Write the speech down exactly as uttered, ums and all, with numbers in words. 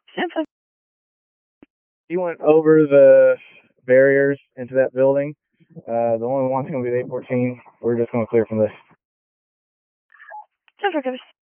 If you went over the barriers into that building, uh, the only one's going to be the eight fourteen. We're just going to clear from this.